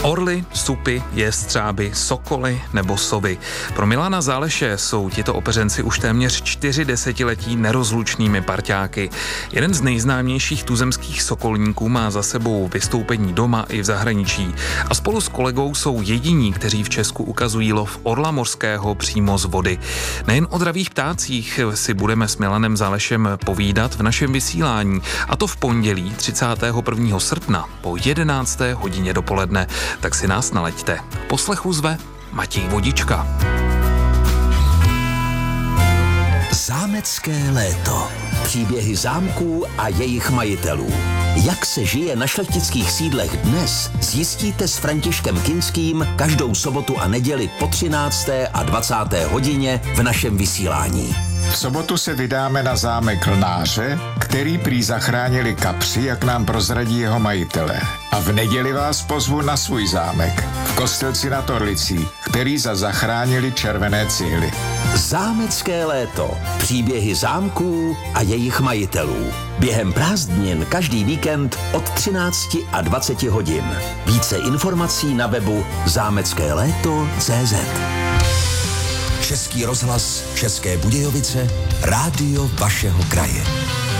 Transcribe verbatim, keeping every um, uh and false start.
Orly, supy, jestřáby, sokoly nebo sovy. Pro Milana Záleše jsou tito opeřenci už téměř čtyři desetiletí nerozlučnými parťáky. Jeden z nejznámějších tuzemských sokolníků má za sebou vystoupení doma i v zahraničí a spolu s kolegou jsou jediní, kteří v Česku ukazují lov orla mořského přímo z vody. Nejen o dravých ptácích si budeme s Milanem Zálešem povídat v našem vysílání, a to v pondělí třicátého prvního srpna po jedenácté hodině dopoledne. Tak si nás nalaďte. Poslechu zve Matěj Vodička. Zámecké léto. Příběhy zámků a jejich majitelů. Jak se žije na šlechtických sídlech dnes, zjistíte s Františkem Kinským každou sobotu a neděli po třinácté a dvacáté hodině v našem vysílání. V sobotu se vydáme na zámek Lnáře, který prý zachránili kapři, jak nám prozradí jeho majitelé. A v neděli vás pozvu na svůj zámek v Kostelci nad Orlicí, který za zachránili červené cihly. Zámecké léto. Příběhy zámků a jejich majitelů. Během prázdnin každý víkend od třinácti a dvaceti hodin. Více informací na webu zámecké léto tečka cé zet. Český rozhlas České Budějovice, rádio vašeho kraje.